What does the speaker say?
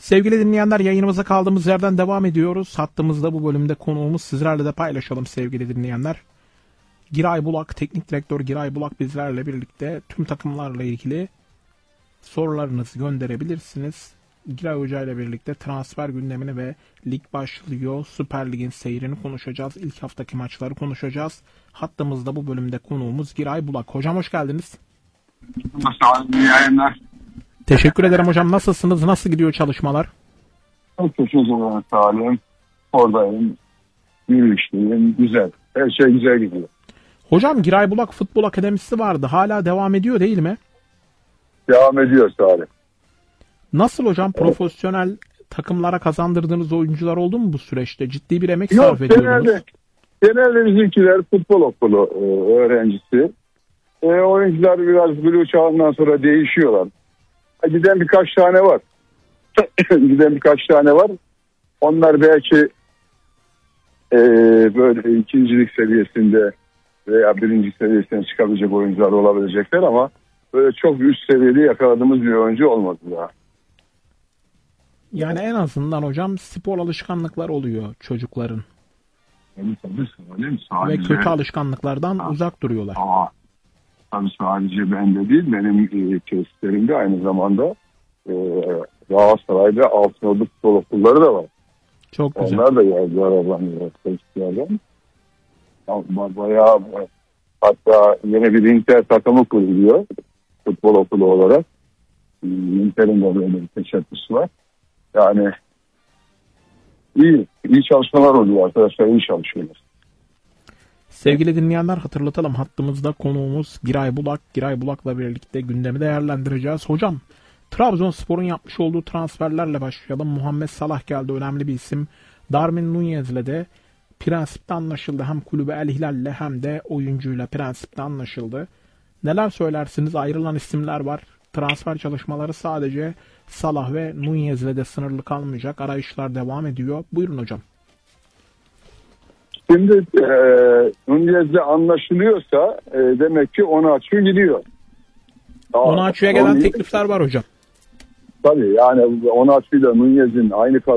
Sevgili dinleyenler, yayınımıza kaldığımız yerden devam ediyoruz. Hattımızda bu bölümde konuğumuz, sizlerle de paylaşalım sevgili dinleyenler. Giray Bulak, teknik direktör Giray Bulak bizlerle birlikte tüm takımlarla ilgili sorularınızı gönderebilirsiniz. Giray Hoca ile birlikte transfer gündemini ve lig başlıyor, Süper Lig'in seyrini konuşacağız. İlk haftaki maçları konuşacağız. Hattımızda bu bölümde konuğumuz Giray Bulak. Hocam hoş geldiniz. Sağ olun, iyi yayınlar. Teşekkür ederim hocam. Nasılsınız? Nasıl gidiyor çalışmalar? Çok teşekkür ederim, sağ olun. Oradayım, yürüyüşteyim, güzel. Her şey güzel gidiyor. Hocam Giray Bulak Futbol Akademisi vardı. Hala devam ediyor değil mi? Devam ediyor, sağ olun. Nasıl hocam? Profesyonel takımlara kazandırdığınız oyuncular oldu mu bu süreçte? Ciddi bir emek sarf ediyordunuz. Genelde bizimkiler futbol okulu öğrencisi. Oyuncular biraz blue çağından sonra değişiyorlar. Giden birkaç tane var. Onlar belki böyle ikincilik seviyesinde veya birinci seviyesine çıkabilecek oyuncular olabilecekler ama böyle çok üst seviyede yakaladığımız bir oyuncu olmadı ya. Yani en azından hocam spor alışkanlıkları oluyor çocukların. Sadece, ve kötü alışkanlıklardan uzak duruyorlar. Tabii sadece bende değil, benim tesislerimde aynı zamanda Galatasaray'da Altınordu futbol okulları da var. Çok güzel. Onlar da yazdılar oradan tesislerden. Bayağı, hatta yeni bir Inter takımı kuruluyor futbol okulu olarak. Inter'in de böyle bir teşebbüsü var. Yani iyi çalışmalar oluyor arkadaşlar, iyi çalışıyorlar. Sevgili dinleyenler, hatırlatalım, hattımızda konuğumuz Giray Bulak. Giray Bulak'la birlikte gündemi değerlendireceğiz. Hocam, Trabzonspor'un yapmış olduğu transferlerle başlayalım. Muhammed Salah geldi, önemli bir isim. Darwin Nunez'le de prensipte anlaşıldı. Hem kulübü El Hilal'le hem de oyuncuyla prensipte anlaşıldı. Neler söylersiniz? Ayrılan isimler var. Transfer çalışmaları sadece Salah ve Nunez'le de sınırlı kalmayacak. Arayışlar devam ediyor. Buyurun hocam. Şimdi Nunez'le anlaşılıyorsa demek ki Onaçu gidiyor. Onaçu'ya gelen teklifler var hocam. Tabii yani Onaçu'yla Nunez'in aynı